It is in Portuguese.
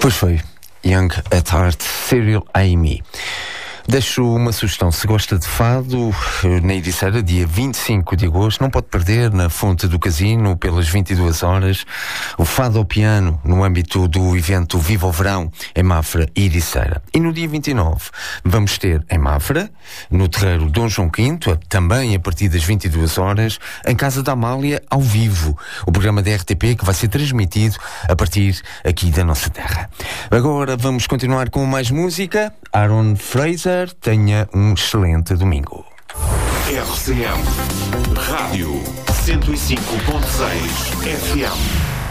Pois foi, Young at Heart, Cyril Amy. Deixo uma sugestão: se gosta de fado, na Ericeira, dia 25 de agosto, não pode perder, na Fonte do Casino, pelas 22 horas, o fado ao piano, no âmbito do evento Viva o Verão, em Mafra e Ericeira. E no dia 29 vamos ter em Mafra, no terreiro Dom João V, também a partir das 22 horas, em Casa da Amália, ao vivo, o programa da RTP que vai ser transmitido a partir aqui da nossa terra. Agora vamos continuar com mais música. Aaron Fraser, tenha um excelente domingo. RCM Rádio 105.6 FM.